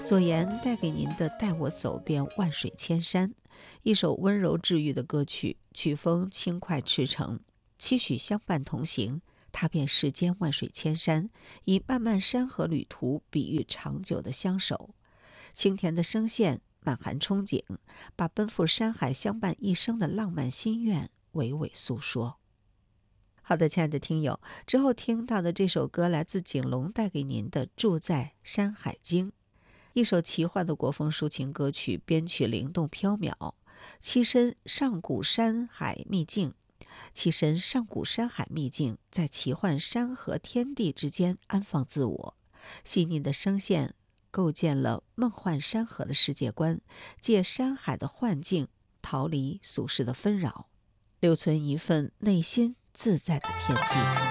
左岩带给您的《带我走遍万水千山》，一首温柔治愈的歌曲，曲风轻快驰骋，期许相伴同行，踏遍世间万水千山，以漫漫山河旅途比喻长久的相守。清甜的声线满含憧憬，把奔赴山海相伴一生的浪漫心愿娓娓诉说。好的，亲爱的听友，之后听到的这首歌来自景龙带给您的《住在山海经》，一首奇幻的国风抒情歌曲，编曲灵动飘渺，栖身上古山海秘境，在奇幻山河天地之间安放自我。细腻的声线构建了梦幻山河的世界观，借山海的幻境逃离俗世的纷扰，留存一份内心自在的天地。